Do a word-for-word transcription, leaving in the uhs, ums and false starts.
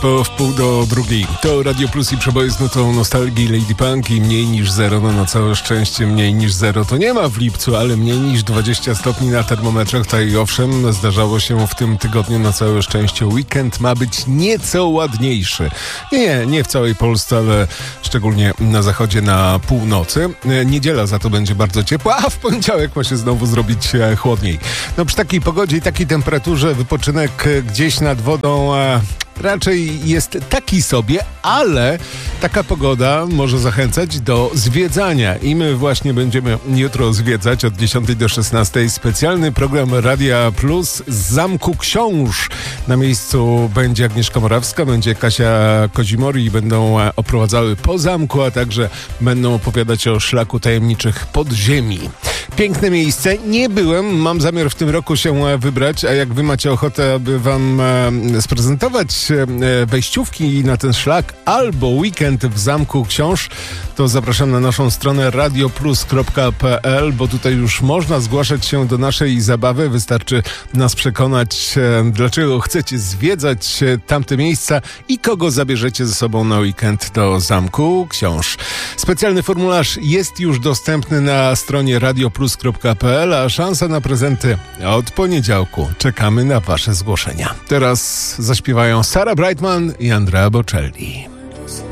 po wpół do drugiej. To Radio Plus i przeboje z nutą nostalgii Lady Punk i mniej niż zero. No na całe szczęście mniej niż zero to nie ma w lipcu, ale mniej niż dwadzieścia stopni na termometrach. Tak i owszem, zdarzało się w tym tygodniu na całe szczęście. Weekend ma być nieco ładniejszy. Nie, nie w całej Polsce, ale szczególnie na zachodzie, na północy. Niedziela za to będzie bardzo ciepła, a w poniedziałek ma się znowu zrobić chłodniej. No przy takiej pogodzie i takiej temperaturze wypoczynek gdzieś nad wodą a raczej jest taki sobie, ale taka pogoda może zachęcać do zwiedzania i my właśnie będziemy jutro zwiedzać od dziesiątej do szesnastej specjalny program Radia Plus z Zamku Książ. Na miejscu będzie Agnieszka Morawska, będzie Kasia Kozimori i będą oprowadzały po zamku, a także będą opowiadać o szlaku tajemniczych podziemi. Piękne miejsce. Nie byłem, mam zamiar w tym roku się wybrać, a jak wy macie ochotę, aby wam e, sprezentować e, wejściówki na ten szlak albo weekend w Zamku Książ, to zapraszam na naszą stronę radioplus kropka p l, bo tutaj już można zgłaszać się do naszej zabawy. Wystarczy nas przekonać, e, dlaczego chcecie zwiedzać e, tamte miejsca i kogo zabierzecie ze sobą na weekend do Zamku Książ. Specjalny formularz jest już dostępny na stronie radioplus kropka p l, a szansa na prezenty od poniedziałku. Czekamy na wasze zgłoszenia. Teraz zaśpiewają Sarah Brightman i Andrea Bocelli.